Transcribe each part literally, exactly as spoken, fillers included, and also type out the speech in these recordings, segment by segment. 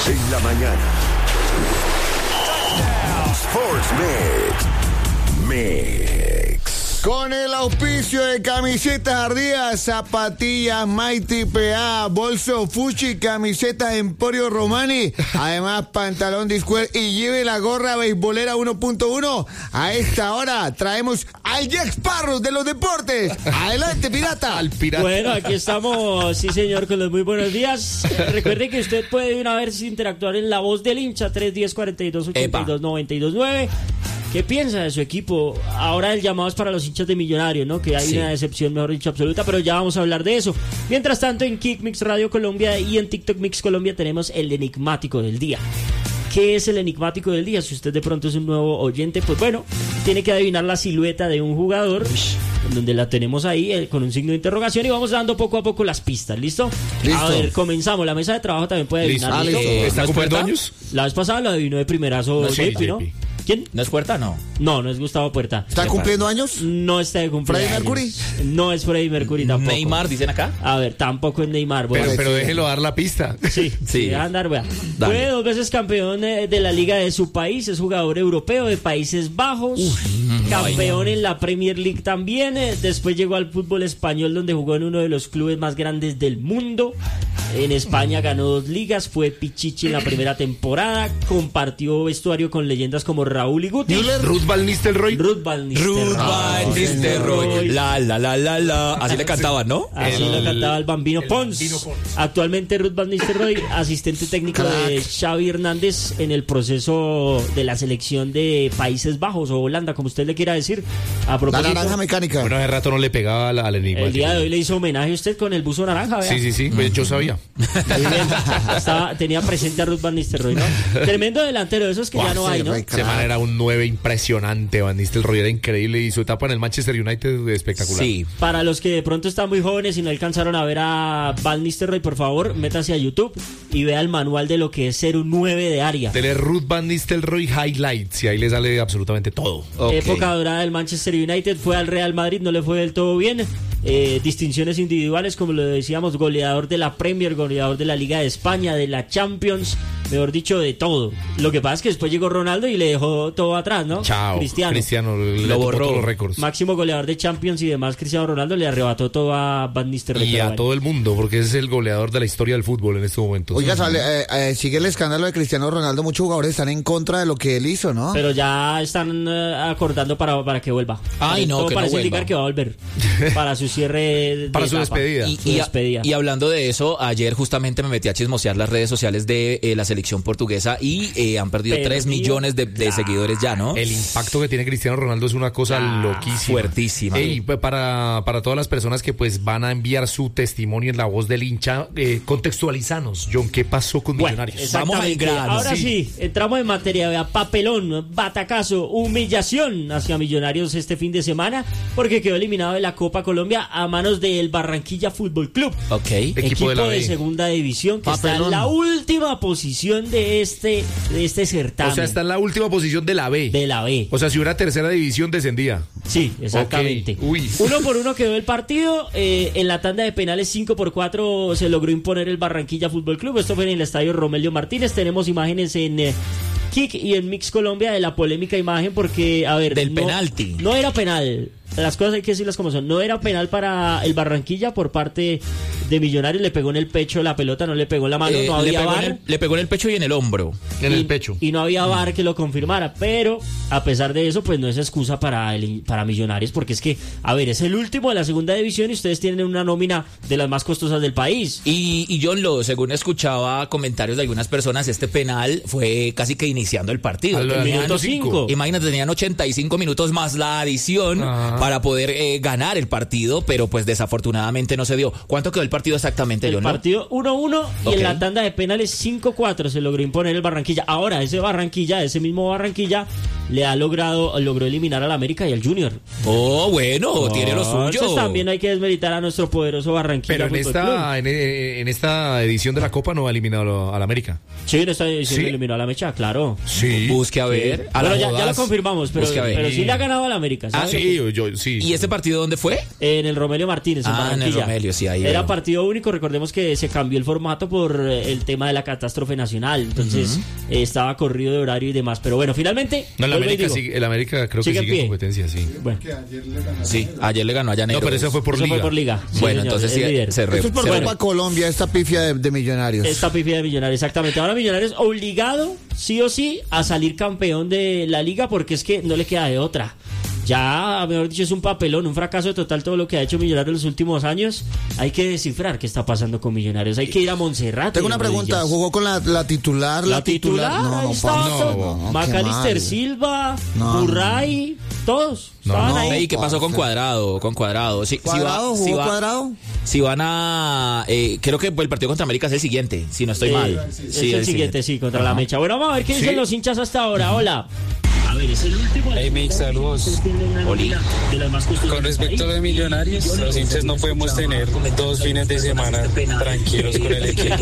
en la mañana. Sports Mix. Mix. Con el auspicio de camisetas Ardías, zapatillas Mighty P A, bolso Fuchi, camisetas Emporio Romani, además pantalón Discord y lleve la gorra beisbolera uno punto uno. A esta hora traemos al Jack Sparrow de los deportes. Adelante, pirata. Al pirata. Bueno, aquí estamos, sí señor, con los muy buenos días. Eh, recuerde que usted puede de una vez interactuar en La Voz del Hincha, tres uno cero, cuatro dos, ocho dos, nueve dos nueve. ¿Qué piensa de su equipo? Ahora el llamado es para los hinchas de Millonarios, ¿no? Que hay sí. una decepción, mejor dicho, absoluta, pero ya vamos a hablar de eso. Mientras tanto, en Kick Mix Radio Colombia y en TikTok Mix Colombia tenemos el enigmático del día. ¿Qué es el enigmático del día? Si usted de pronto es un nuevo oyente, pues bueno, tiene que adivinar la silueta de un jugador, en donde la tenemos ahí eh, con un signo de interrogación, y vamos dando poco a poco las pistas, ¿listo? Listo. A ver, comenzamos. La mesa de trabajo también puede adivinar. ¿Listo? ¿Listo? Eh, ¿Está ¿No es cumpliendo Puerta? años? La vez pasada lo adivinó de primerazo No, sí, J P, ¿no? J P. ¿Quién? ¿No es Puerta? No. No, no es Gustavo Puerta. ¿Está cumpliendo años? No está de cumpleaños. ¿Freddie Mercury? No es Freddie Mercury tampoco. Neymar, dicen acá. A ver, tampoco es Neymar. Bueno, Pero, pero sí. déjelo dar la pista. sí, sí, Sí. deja andar, vea. Dale. Fue dos veces campeón eh, de la liga de su país, es jugador europeo de Países Bajos, campeón no. en la Premier League también, eh, después llegó al fútbol español donde jugó en uno de los clubes más grandes del mundo. En España ganó dos ligas, fue Pichichi en la primera temporada, compartió vestuario con leyendas como Raúl y Guti. Ruth Van Nistelrooy. Ruth Van Nistelrooy. Ruth Van Nistelrooy. La, la, la, la, la. Así le cantaban, ¿no? Así El- lo cantaba el Bambino el Pons. Bambino Pons. Actualmente Ruth Van Nistelrooy, asistente técnico de Xavi Hernández en el proceso de la selección de Países Bajos o Holanda, como usted le quiera decir. A La propósito, naranja mecánica. Bueno, hace rato no le pegaba al, al enigma. el día de hoy le hizo homenaje a usted con el buzo naranja, ¿vea? Sí, sí, sí. Pues yo sabía. Muy bien. Estaba, tenía presente a Ruth Van Nistelrooy, ¿no? Tremendo delantero, de esos que ya no sí, hay, ¿no? rey. Ese man era un nueve impresionante. Van Nistelrooy era increíble y su etapa en el Manchester United espectacular. Sí. Para los que de pronto están muy jóvenes y no alcanzaron a ver a Van Nistelrooy, por favor, métase a YouTube y vea el manual de lo que es ser un nueve de área. Tele Ruth Van Nistelrooy Highlights y ahí le sale absolutamente todo. Ok. Época dorada del Manchester United, fue al Real Madrid, no le fue del todo bien. Eh, distinciones individuales, como lo decíamos, goleador de la Premier, goleador de la Liga de España, de la Champions, mejor dicho, de todo. Lo que pasa es que después llegó Ronaldo y le dejó todo atrás, ¿no? Chao. Cristiano. Cristiano le Lo tocó borró. todos los récords. Máximo goleador de Champions y demás, Cristiano Ronaldo le arrebató todo a Van Nistelrooy. Y pero a bueno. todo el mundo, porque es el goleador de la historia del fútbol en este momento. Oiga, sale, eh, eh, sigue el escándalo de Cristiano Ronaldo. Muchos jugadores están en contra de lo que él hizo, ¿no? Pero ya están eh, acordando para, para que vuelva. Ay, no, Todo que no parece vuelva. indicar que va a volver para su cierre de Para su etapa. despedida. Y, Su y, despedida. y hablando de eso, ayer justamente me metí a chismosear las redes sociales de eh, la selección portuguesa y eh, han perdido Perdido. tres millones de, de seguidores ya, ¿no? El impacto que tiene Cristiano Ronaldo es una cosa Ah, loquísima. fuertísima. Y para, para todas las personas que pues van a enviar su testimonio en La Voz del Hincha, eh, contextualizanos, John, ¿qué pasó con Bueno, Millonarios? exactamente. Vamos al grano, Ahora sí. sí. entramos en materia, vea, papelón, batacazo, humillación hacia Millonarios este fin de semana, porque quedó eliminado de la Copa Colombia a manos del Barranquilla Fútbol Club. Ok. Equipo, de la de, B. segunda división que está Papelón. en la última posición de este, de este certamen. O sea, está en la última posición de la B. de la B. O sea, si hubiera tercera división, descendía. Sí, exactamente. Ok, uy. Uno por uno quedó el partido. eh, en la tanda de penales cinco por cuatro se logró imponer el Barranquilla Fútbol Club. Esto fue en el estadio Romelio Martínez. Tenemos imágenes en eh, Kick y en Mix Colombia de la polémica imagen porque, a ver... Del no- penalti. No era penal. Las cosas hay que decirlas como son. No era penal para el Barranquilla por parte de Millonarios. Le pegó en el pecho la pelota, no le pegó en la mano. Eh, no le, había pegó en V A R. el, le pegó en el pecho y en el hombro. En y, el pecho. y no había V A R que lo confirmara, pero a pesar de eso, pues no es excusa para, el, para Millonarios, porque es que, a ver, es el último de la segunda división y ustedes tienen una nómina de las más costosas del país. Y, y John, lo, según escuchaba comentarios de algunas personas, este penal fue casi que iniciando el partido. Al- al Tenían- minuto cinco. Imagínate, tenían ochenta y cinco minutos más la adición Ah. para poder eh, ganar el partido, pero pues desafortunadamente no se dio. ¿Cuánto quedó el partido exactamente, El John? partido uno uno y Ok. en la tanda de penales cinco cuatro se logró imponer el Barranquilla. Ahora, ese Barranquilla, ese mismo Barranquilla, le ha logrado, logró eliminar al América y al Junior. Oh, bueno, tiene lo suyo. Entonces también hay que desmeritar a nuestro poderoso Barranquilla. Pero en Fútbol Club. esta, en, en esta edición de la Copa no ha eliminado al América. Sí, en esta edición ¿Sí? eliminó a la Mecha, claro. Sí. Busque a ver. A Bueno, las ya, ya lo bodas. confirmamos, pero, Busque a ver. pero sí le ha ganado al América. Ah, ¿sabes? sí, yo, sí. ¿Y este partido dónde fue? En el Romelio Martínez, en Ah, en el Barranquilla. Romelio, sí, ahí Era veo. partido único, recordemos que se cambió el formato por eh, el tema de la catástrofe nacional, entonces uh-huh. eh, estaba corrido de horario y demás, pero bueno, finalmente... No, el América, digo, sigue, el América creo sigue que en sigue en pie. competencia, sí. Bueno, Sí, ayer le ganó a Llaneros. No, pero eso fue por eso liga. fue por liga. Sí, Bueno, señor, entonces es sí, líder. se re- Esto es por se Copa re- Colombia, esta pifia de, de Millonarios. Esta pifia de Millonarios, exactamente. Ahora Millonarios obligado, sí o sí, a salir campeón de la liga porque es que no le queda de otra. Ya, mejor dicho, es un papelón, un fracaso total todo lo que ha hecho Millonarios en los últimos años. Hay que descifrar qué está pasando con Millonarios. Hay que ir a Montserrat. Tengo una de pregunta, rodillas. ¿jugó con la, la titular? La titular, No, ahí no, estaba pa- todo. no, no, qué Macalister mal. Silva, No, Murray, todos No, estaban no. ahí. ¿Y qué pasó con Cuadrado? Con Cuadrado. Si, si ¿Cuadrado? va- ¿Jugó si va- Cuadrado? Si van a... eh, creo que el partido contra América es el siguiente, si no estoy Eh, mal. es Sí, el siguiente, sí, contra la Mecha. Bueno, vamos a ver qué dicen Sí. los hinchas hasta ahora. Hola. A ver, es el último. Hey Mix, saludos. Oli. Con respecto a los Millonarios, los hinchas no podemos tener dos fines de semana tranquilos con el equipo.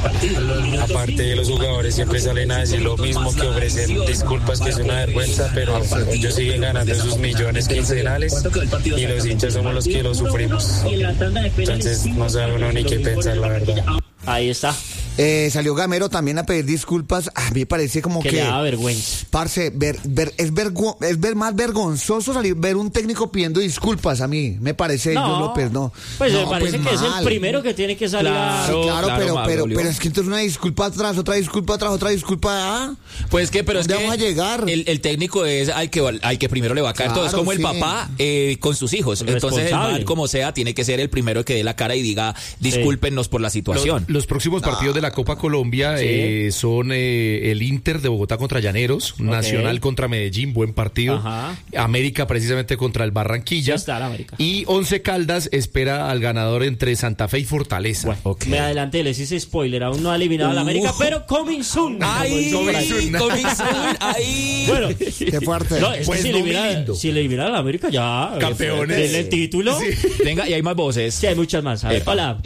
Aparte, los jugadores siempre salen a decir lo mismo, que ofrecen disculpas, que es una vergüenza, pero ellos siguen ganando sus millones quincenales y los hinchas somos los que lo sufrimos. Entonces no sabe uno ni qué pensar, la verdad. Ahí está. Eh, salió Gamero también a pedir disculpas. A mí me parece como Que que... le da vergüenza. Parce, ver, ver, es, vergo- es ver más vergonzoso salir, ver un técnico pidiendo disculpas. A mí me parece, John López, no. Pues No, me parece pues que es el mal. primero que tiene que salir a... Sí, Claro, claro, claro, pero, Mauro, pero, Leo. pero es que entonces una disculpa atrás, otra disculpa atrás, otra disculpa. ¿ah? Pues que, pero es ¿Dónde que vamos a llegar? El, el técnico es al que al que primero le va a caer todo. Es Claro, como el sí. papá eh, con sus hijos. El Entonces, el responsable. mal como sea, tiene que ser el primero que dé la cara y diga discúlpenos por la situación. Los, los próximos partidos de la Copa Colombia Sí. eh, son eh, el Inter de Bogotá contra Llaneros, Nacional contra Medellín, buen partido. Ajá. América precisamente contra el Barranquilla. Ya está el América. Y Once Caldas espera al ganador entre Santa Fe y Fortaleza. Bueno, Ok. me adelanté, les hice spoiler. Aún no ha eliminado a la Uh. América, pero coming soon. ¡Ay! Como dicen por ahí. coming soon, ¡ay! Bueno, Qué fuerte. no, es Pues que si, no, elimina, mi lindo. si elimina a la América ya... Campeones. Denle el título. Sí. Venga, y hay más voces. hay muchas más. A ver, Epa. hola.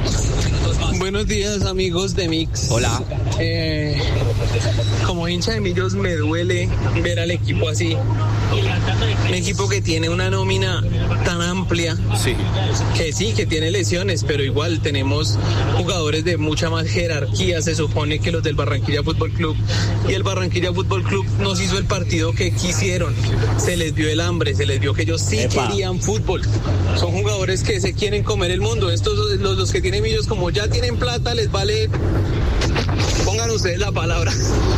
Buenos días, amigos de Mix. Hola. Eh, como hincha de Millos me duele ver al equipo así. Un equipo que tiene una nómina tan amplia, Sí. que sí, que tiene lesiones, pero igual tenemos jugadores de mucha más jerarquía, se supone, que los del Barranquilla Fútbol Club. Y el Barranquilla Fútbol Club nos hizo el partido que quisieron. Se les vio el hambre, se les vio que ellos sí Epa. querían fútbol. Son jugadores que se quieren comer el mundo. Estos, los, los que tienen Millos, como ya tienen plata, les vale... Pongan ustedes la palabra.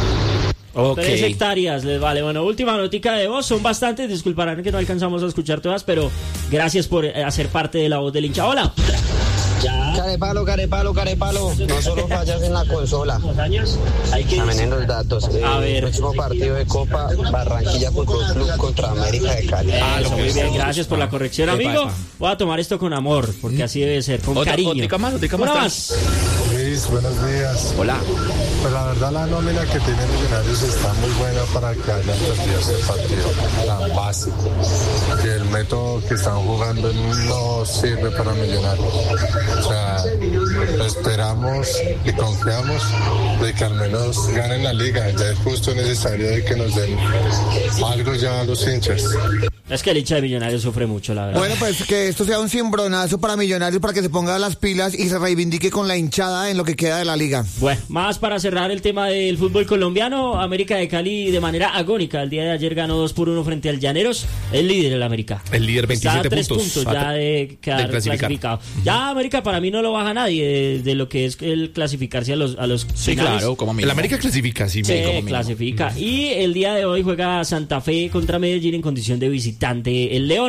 Ok. Tres hectáreas les vale. Bueno, última notica de voz. Son bastantes. Disculparán que no alcanzamos a escuchar todas, pero gracias por eh, hacer parte de la voz del hincha. Hola. Carepalo, carepalo, carepalo. No solo fallas en la consola, también en los datos. A El ver. próximo partido de Copa, Barranquilla Fútbol Club contra América de Cali. Eso, muy bien, gracias por la corrección, Epa, amigo. epa. Voy a tomar esto con amor, porque así debe ser, con Otra- cariño. otrica más, otrica más, Una trans. más. Luis, buenos días. Hola. Pues la verdad la nómina que tiene Millonarios está muy buena para que hayan perdido ese partido tan básico. Que el método que están jugando no sirve para Millonarios. O sea, esperamos y confiamos de que al menos ganen la liga. Ya es justo necesario de que nos den algo ya a los hinchas. Es que el hincha de Millonarios sufre mucho, la verdad. Bueno, pues que esto sea un cimbronazo para Millonarios para que se ponga las pilas y se reivindique con la hinchada en lo que queda de la liga. Bueno, más para cerrar el tema del fútbol colombiano. América de Cali de manera agónica. El día de ayer ganó dos por uno frente al Llaneros. El líder, el América. El líder, Está a veintisiete tres puntos. puntos ya de quedar de clasificar. clasificado. Ya América para mí no lo baja nadie de, de lo que es el clasificarse a los, a los Sí, finales. claro, como El mínimo. América clasifica, sí. Sí, como mínimo. clasifica. Y el día de hoy juega Santa Fe contra Medellín en condición de visitante el León.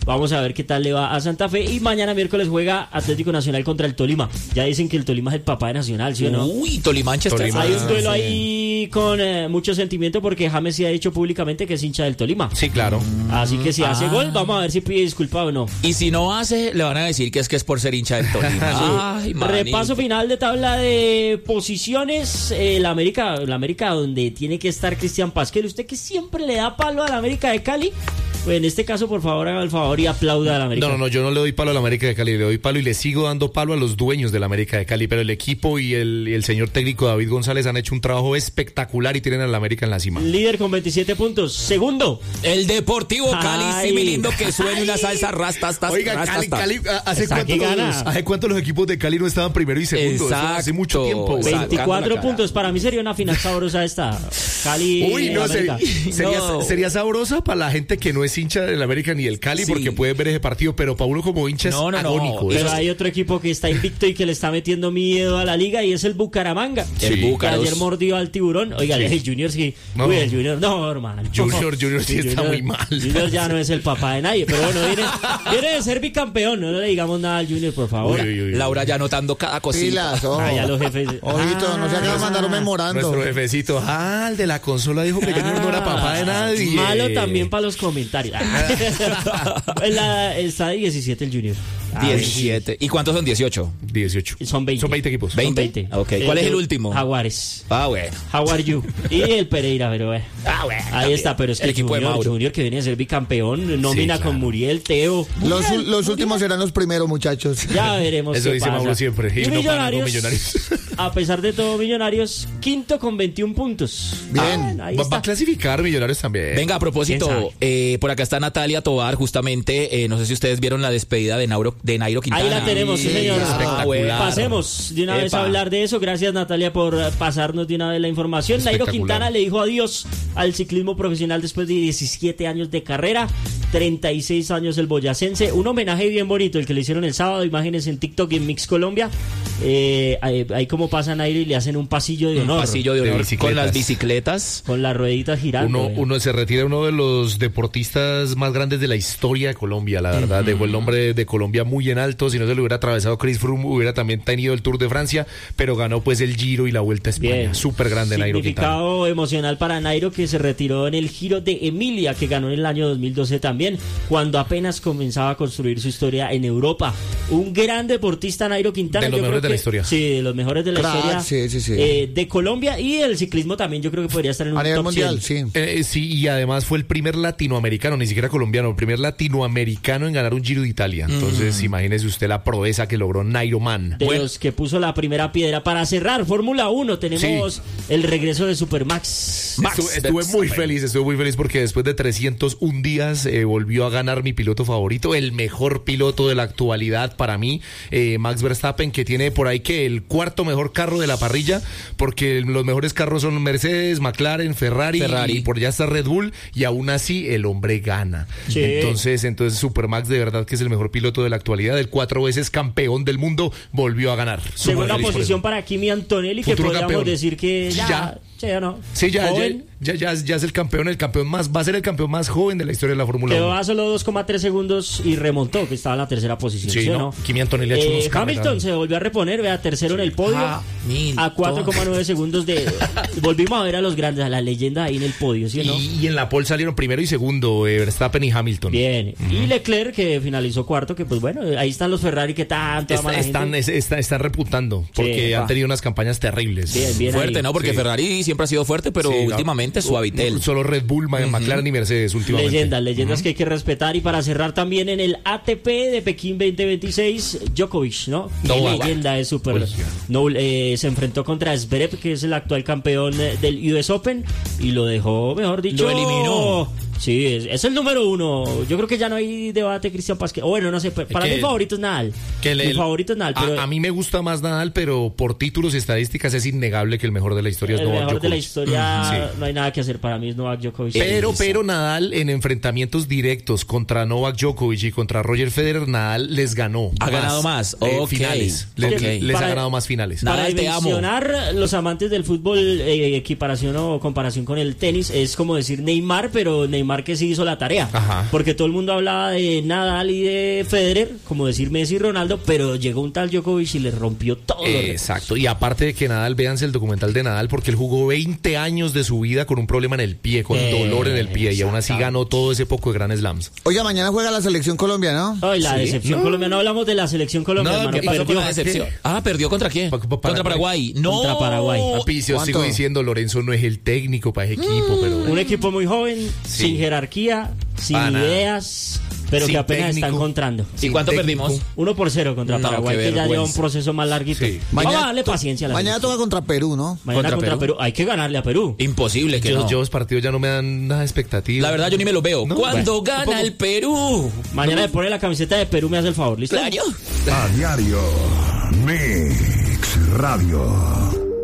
Vamos a ver qué tal le va a Santa Fe. Y mañana miércoles juega Atlético Nacional contra el Tolima. Ya dicen que el Tolima es el papá de Nacional, ¿sí o no? Uy, Tolimanchester. Tolima. Hay un duelo ahí con eh, mucho sentimiento porque James sí ha dicho públicamente que es hincha del Tolima. Sí, claro. Así que si Ah. hace gol, vamos a ver si pide disculpa o no. Y si no hace, le van a decir que es que es por ser hincha del Tolima. Ay, manito. Repaso final de tabla de posiciones. eh, la América, la América donde tiene que estar Cristian Pasquel. Usted que siempre le da palo a la América de Cali. Pues en este caso, por favor, haga el favor y aplauda a la América. No, no, no, yo no le doy palo a la América de Cali, le doy palo y le sigo dando palo a los dueños de la América de Cali, pero el equipo y el, y el señor técnico David González han hecho un trabajo espectacular y tienen a la América en la cima. Líder con veintisiete puntos. Segundo. El Deportivo Cali, Ay. sí, mi lindo, que suene una salsa rastas, tas, Oiga, rastas, Cali, tas. Cali, ¿hace Está cuánto, que los, gana. ¿hace cuánto los equipos de Cali no estaban primero y segundo? Eso hace mucho Exacto. tiempo. Exacto. veinticuatro Sacando la cara. puntos. Para mí sería una final sabrosa esta. Cali. Uy, no, América. sería, sería, No. sería sabrosa para la gente que no es hincha del América ni del Cali, Sí. porque puede ver ese partido, pero para uno como hincha No, es no, no. agónico. Pero Eso es- hay otro equipo que está invicto y que le está metiendo miedo a la liga y es el Bucaramanga. Sí. El Que Búcaros. ayer mordió al tiburón. Oiga, el Junior sí. No. Uy, el Junior, no, hermano. Junior, Junior sí está muy mal. Junior ya no es el papá de nadie. Pero bueno, viene, viene de ser bicampeón. No le digamos nada al Junior, por favor. Uy, uy, uy. Laura ya anotando cada cosita. Pilas, ojo. Ah, ya los jefes. Ojito, no se acaba de mandar un memorando. Nuestro jefecito, ah, el de la consola dijo que Junior no era papá de nadie. Malo también para los comentarios. En la- está diecisiete el Junior. Ah, diecisiete. ¿Y cuántos son? dieciocho. dieciocho. Son veinte. Son veinte equipos. Son ¿veinte? veinte. Ok. ¿Cuál es el último? Jaguares. Ah, bueno. How are you? Y el Pereira, pero bueno. Ah, bueno. Ahí está, pero es que El el equipo de Junior, Mauro. Junior que viene a ser bicampeón, nómina Sí, claro. con Muriel, Teo. Los, u- los últimos serán los primeros, muchachos. Ya veremos Eso qué dice pasa. Mauro siempre. Y Y no paran con Millonarios, Millonarios. a pesar de todo, Millonarios, quinto con veintiún puntos. Bien. Ah, ahí Va, está. va a clasificar Millonarios también. Venga, a ¿Quién propósito, sabe? eh, por acá está Natalia Tobar, justamente, eh, no sé si ustedes vieron la despedida de Nairo, de Nairo Quintana. Ahí la tenemos, sí, señor. Espectacular. Pasemos de una vez a Epa. hablar de eso. Gracias, Natalia, por eh, pasarnos de una vez la información. Nairo Espectacular. Quintana le dijo adiós al ciclismo profesional después de diecisiete años de carrera, treinta y seis años el boyacense. Un homenaje bien bonito el que le hicieron el sábado. Imágenes en TikTok y en Mix Colombia. Eh, ahí, ahí como pasa Nairo y le hacen un pasillo de Un honor. pasillo de De honor bicicletas. con las bicicletas. Con las rueditas girando. Uno, eh. uno se retira uno de los deportistas más grandes de la historia de Colombia, la verdad. Dejó el nombre de Colombia muy en alto. Si no se lo hubiera atravesado Chris Froome, hubiera también tenido el Tour de Francia, pero ganó pues el Giro y la Vuelta a España. Bien. Súper grande Nairo Quintana. Significado emocional para Nairo, que se retiró en el Giro de Emilia, que ganó en el año dos mil doce también, cuando apenas comenzaba a construir su historia en Europa. Un gran deportista, Nairo Quintana. De los yo mejores creo de la que- historia. Sí, de los mejores de la Crack, historia sí, sí, sí. eh, de Colombia, y el ciclismo también yo creo que podría estar en un A nivel top mundial, cien. sí. Eh, sí, y además fue el primer latinoamericano, ni siquiera colombiano, el primer latinoamericano en ganar un Giro de Italia. Entonces, imagínese usted la proeza que logró Nairo Man. De los que puso la primera piedra. Para cerrar, Fórmula uno, tenemos el regreso de Supermax. Max Estuve, estuve muy Verstappen. feliz, estuve muy feliz porque después de trescientos un días eh, volvió a ganar mi piloto favorito, el mejor piloto de la actualidad para mí, eh, Max Verstappen, que tiene por ahí que el cuarto mejor carro de la parrilla, porque los mejores carros son Mercedes, McLaren, Ferrari, Ferrari. y por allá está Red Bull, y aún así el hombre gana. Sí. Entonces, entonces Supermax de verdad que es el mejor piloto de la actualidad, el cuatro veces campeón del mundo, volvió a ganar. Súper Segunda feliz por posición eso. para Kimi Antonelli, que Futuro podríamos campeón. decir que ya, Ya. sí, ¿o no? Sí, ya, ya, Joven, ya, ya, es- ya es el campeón, el campeón más, va a ser el campeón más joven de la historia de la Fórmula quedó uno. a solo dos coma tres segundos y remontó, que estaba en la tercera posición. Sí, ¿sí o no, no? Kimi Antonelli ha hecho unos Hamilton carreras. se volvió a reponer, vea, tercero en el podio, Hamilton. a cuatro coma nueve segundos de... Volvimos a ver a los grandes, a la leyenda ahí en el podio, ¿sí o no? Y, y en la pole salieron primero y segundo, eh, Verstappen y Hamilton. Bien, y Leclerc, que finalizó cuarto, que pues bueno, ahí están los Ferrari que tanto Está- ama la están, gente. es- está- están reputando porque Sí, han pa. tenido unas campañas terribles. Bien, bien Fuerte, ahí. ¿no? Porque Sí. Ferrari siempre ha sido fuerte, pero Sí, no. últimamente suavitel. Solo Red Bull, Ma- McLaren y Mercedes últimamente. Leyendas, leyendas que hay que respetar. Y para cerrar también en el A T P de Pekín veinte veintiséis, Djokovic, ¿no? Qué Novak. leyenda es súper. Pues, ya. No, eh, se enfrentó contra Zverev, que es el actual campeón eh, del U S Open, y lo dejó, mejor dicho... Lo eliminó. Sí, es, es el número uno. Yo creo que ya no hay debate, Cristian Pasquel. O bueno, no sé, pa- para que mí el- favorito es Nadal. Que el- Mi favorito es Nadal, a- pero a, mí me gusta más Nadal, pero por títulos y estadísticas es innegable que el mejor de la historia es el Novak mejor de la Djokovic. historia, Sí. no hay nada que hacer. Para mí es Novak Djokovic. Pero, Esa. pero Nadal en enfrentamientos directos contra Novak Djokovic y contra Roger Federer, Nadal les ganó. Ha ganado más. eh, Ok. finales. Le- Ok. Les Para- ha ganado más finales. Na- Para Nadal, te amo. dimensionar los amantes del fútbol, eh, equiparación o comparación con el tenis, es como decir Neymar, pero Neymar Neymar que sí hizo la tarea. Ajá. Porque todo el mundo hablaba de Nadal y de Federer, como decir Messi y Ronaldo, pero llegó un tal Djokovic y le rompió todo. Eh, exacto, y aparte de que Nadal, véanse el documental de Nadal, porque él jugó veinte años de su vida con un problema en el pie, con Eh, dolor en el pie, y aún así ganó todo ese poco de Grand Slams. Oiga, mañana juega la selección Colombia, ¿no? Ay, la Sí. decepción No. colombiana. No hablamos de la selección colombiana, No, hermano. ¿Qué pasó Perdió. con la decepción? Ah, ¿perdió contra quién? Pa- pa- Contra Paraguay. No. Contra Paraguay. Papi, yo ¿Cuánto? sigo diciendo, Lorenzo no es el técnico para ese equipo, pero... Un equipo muy joven, Sí. sin jerarquía, sin Para nada. ideas, pero Sin que apenas técnico. está encontrando. ¿Y cuánto técnico. perdimos? Uno por cero contra No, Paraguay, qué que ya lleva un vergüenza. proceso más larguito. Sí. Vamos Mañana a darle to- paciencia a la Mañana selección. toca contra Perú, ¿no? Mañana ¿Contra contra, Perú? Perú. Hay que ganarle a Perú. Imposible que Yo, no. yo los partidos ya no me dan nada de expectativa. La verdad, yo ni me lo veo. No, ¿Cuándo bueno, gana el Perú? Mañana le pone la camiseta de Perú, me hace el favor, ¿listo? Claro. A diario. Mix Radio.